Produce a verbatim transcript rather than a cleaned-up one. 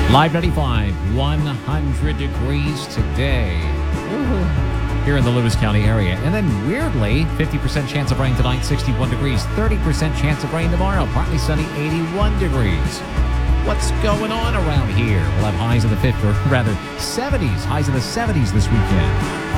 Live ninety-five, one hundred degrees today here in the Lewis County area. And then weirdly, fifty percent chance of rain tonight, sixty-one degrees. thirty percent chance of rain tomorrow, partly sunny, eighty-one degrees. What's going on around here? We'll have highs in the fifties, or rather seventies, highs in the seventies this weekend.